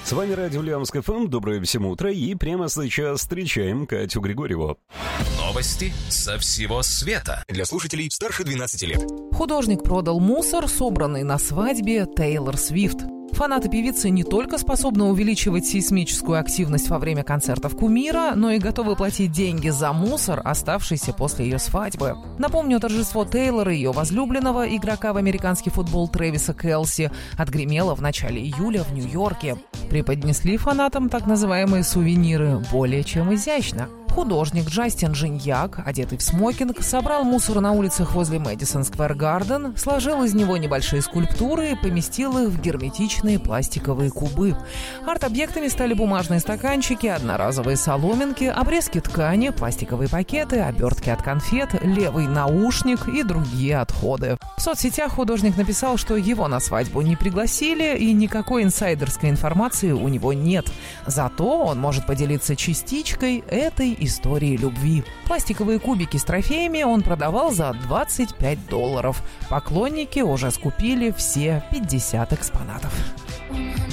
С вами Радио Ульяновск ФМ. Доброе всем утро. И прямо сейчас встречаем Катю Григорьеву. Новости со всего света. Для слушателей старше 12 лет. Художник продал мусор, собранный на свадьбе Тейлор Свифт. Фанаты певицы не только способны увеличивать сейсмическую активность во время концертов кумира, но и готовы платить деньги за мусор, оставшийся после ее свадьбы. Напомню, торжество Тейлор и ее возлюбленного, игрока в американский футбол Трэвиса Келси, отгремело в начале июля в Нью-Йорке. Преподнесли фанатам так называемые сувениры более чем изящно. Художник Джастин Жиньяк, одетый в смокинг, собрал мусор на улицах возле Мэдисон Сквер Гарден, сложил из него небольшие скульптуры и поместил их в герметичные пластиковые кубы. Арт-объектами стали бумажные стаканчики, одноразовые соломинки, обрезки ткани, пластиковые пакеты, обертки от конфет, левый наушник и другие отходы. В соцсетях художник написал, что его на свадьбу не пригласили и никакой инсайдерской информации у него нет. Зато он может поделиться частичкой этой истории любви. Пластиковые кубики с трофеями он продавал за $25. Поклонники уже скупили все 50 экспонатов.